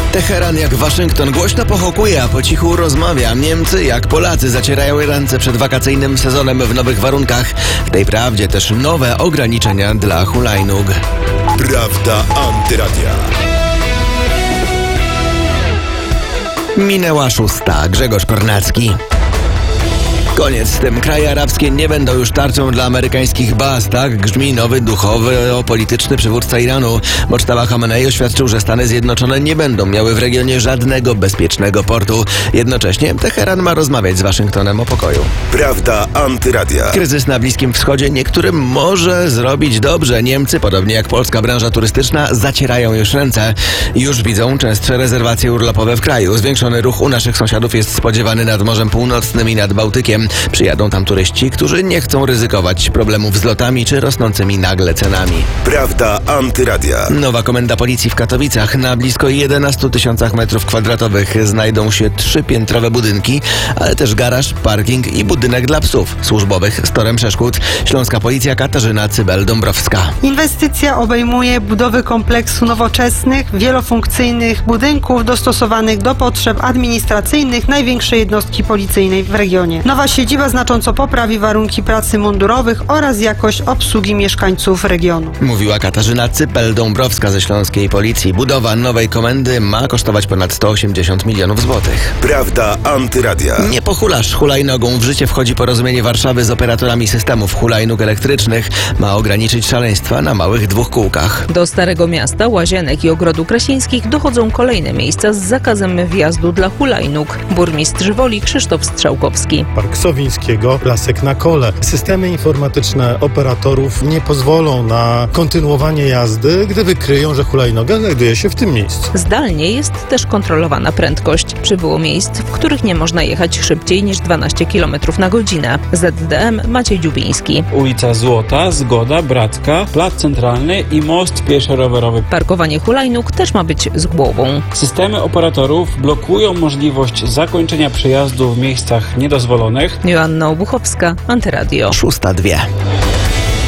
Teheran jak Waszyngton głośno pochokuje, a po cichu rozmawia. Niemcy jak Polacy zacierają ręce przed wakacyjnym sezonem w nowych warunkach. W tej prawdzie też nowe ograniczenia dla hulajnóg. Prawda Antyradia. Minęła 6. Grzegorz Kornacki. Koniec z tym. Kraje arabskie nie będą już tarczą dla amerykańskich baz. Tak grzmi nowy duchowy, polityczny przywódca Iranu. Mojtaba Chamenei oświadczył, że Stany Zjednoczone nie będą miały w regionie żadnego bezpiecznego portu. Jednocześnie Teheran ma rozmawiać z Waszyngtonem o pokoju. Prawda Antyradia. Kryzys na Bliskim Wschodzie niektórym może zrobić dobrze. Niemcy, podobnie jak polska branża turystyczna, zacierają już ręce. Już widzą częstsze rezerwacje urlopowe w kraju. Zwiększony ruch u naszych sąsiadów jest spodziewany nad Morzem Północnym i nad Bałtykiem. Przyjadą tam turyści, którzy nie chcą ryzykować problemów z lotami czy rosnącymi nagle cenami. Prawda Antyradia. Nowa komenda policji w Katowicach. Na blisko 11 000 metrów kwadratowych znajdą się 3-piętrowe budynki, ale też garaż, parking i budynek dla psów służbowych z torem przeszkód. Śląska Policja, Katarzyna Cybel-Dąbrowska. Inwestycja obejmuje budowę kompleksu nowoczesnych, wielofunkcyjnych budynków dostosowanych do potrzeb administracyjnych największej jednostki policyjnej w regionie. Nowa siedziba znacząco poprawi warunki pracy mundurowych oraz jakość obsługi mieszkańców regionu. Mówiła Katarzyna Cybel-Dąbrowska ze Śląskiej Policji. Budowa nowej komendy ma kosztować ponad 180 milionów złotych. Prawda Antyradia. Nie pochulasz hulajnogą. W życie wchodzi porozumienie Warszawy z operatorami systemów hulajnóg elektrycznych. Ma ograniczyć szaleństwa na małych dwóch-kółkach. Do Starego Miasta, Łazienek i Ogrodu Krasińskich dochodzą kolejne miejsca z zakazem wjazdu dla hulajnóg. Burmistrz Woli Krzysztof Strzałkowski. Park Sowińskiego, Lasek na Kole. Systemy informatyczne operatorów nie pozwolą na kontynuowanie jazdy, gdy wykryją, że hulajnoga znajduje się w tym miejscu. Zdalnie jest też kontrolowana prędkość. Przybyło miejsc, w których nie można jechać szybciej niż 12 km na godzinę. ZDM Maciej Dziubiński. Ulica Złota, Zgoda, Bracka, Plac Centralny i most pieszo-rowerowy. Parkowanie hulajnóg też ma być z głową. Systemy operatorów blokują możliwość zakończenia przejazdu w miejscach niedozwolonych. Joanna Obuchowska, Antyradio. 6:02.